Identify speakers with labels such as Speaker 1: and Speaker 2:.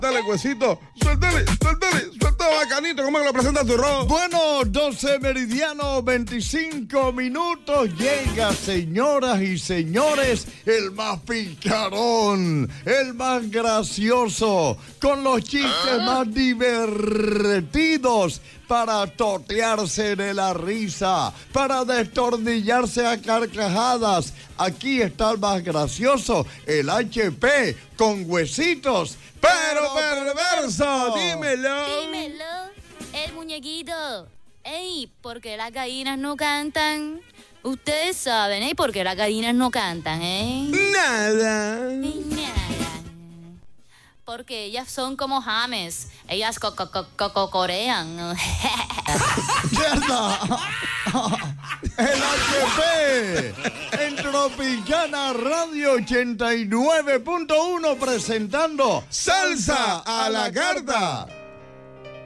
Speaker 1: Dale, huesito. Suéltale. Suelta bacanito. ¿Cómo que lo presenta tu Ro?
Speaker 2: Bueno, 12 meridiano, 25 minutos. Llega, señoras y señores, el más picarón, el más gracioso, con los chistes más divertidos, para totearse de la risa, para destornillarse a carcajadas. Aquí está el más gracioso, el HP, con huesitos, pero perverso.
Speaker 1: Dímelo.
Speaker 3: El muñequito. Ey, ¿por qué las gallinas no cantan? Ustedes saben, ¿eh? ¿Por qué las gallinas no cantan,
Speaker 1: Nada.
Speaker 3: Nada. Porque ellas son como James. Ellas corean.
Speaker 2: ¡Mierda! El HP en Tropicana Radio 89.1 presentando
Speaker 1: Salsa a la carta.